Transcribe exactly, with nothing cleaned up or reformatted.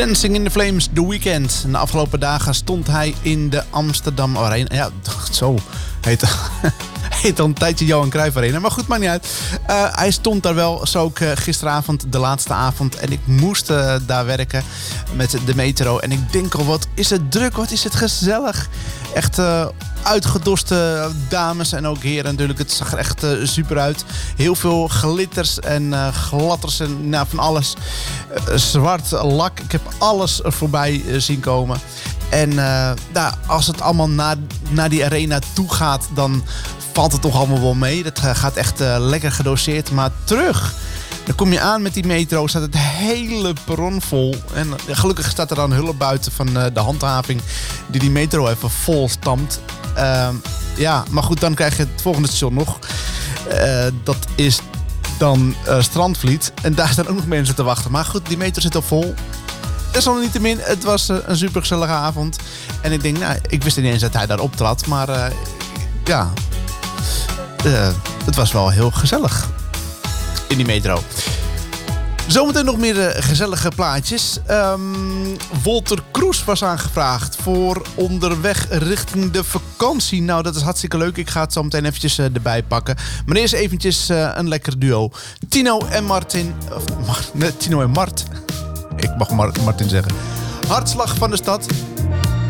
Dancing in the Flames, The Weeknd. De afgelopen dagen stond hij in de Amsterdam Arena. Ja, zo heet heet al een tijdje Johan Cruijff Arena. Maar goed, maakt niet uit. Uh, hij stond daar wel, zo ook uh, gisteravond, de laatste avond. En ik moest uh, daar werken met de metro. En ik denk al, wat is het druk, wat is het gezellig. Echt uh, uitgedoste dames en ook heren natuurlijk. Het zag er echt uh, super uit. Heel veel glitters en uh, glatters en nou, van alles. Uh, zwart lak. Ik heb alles voorbij uh, zien komen. En uh, nou, als het allemaal naar, naar die arena toe gaat, dan valt het toch allemaal wel mee. Dat uh, gaat echt uh, lekker gedoseerd. Maar terug, dan kom je aan met die metro, staat het hele perron vol. En uh, gelukkig staat er dan hulp buiten van uh, de handhaving die die metro even vol stampt. Uh, ja, maar goed, dan krijg je het volgende station nog. Uh, dat is dan uh, Strandvliet. En daar staan ook nog mensen te wachten. Maar goed, die metro zit al vol. Desalniettemin, het was uh, een super gezellige avond. En ik denk, nou, ik wist niet eens dat hij daar optrad. Maar uh, ja, uh, het was wel heel gezellig in die metro. Zometeen nog meer uh, gezellige plaatjes. Um, Wolter Kroes was aangevraagd voor onderweg richting de vakantie. Nou, dat is hartstikke leuk. Ik ga het zo meteen eventjes uh, erbij pakken. Maar eerst eventjes uh, een lekker duo. Tino en Martin. Of, Mar- nee, Tino en Mart. Ik mag Mar- Martin zeggen. Hartslag van de stad.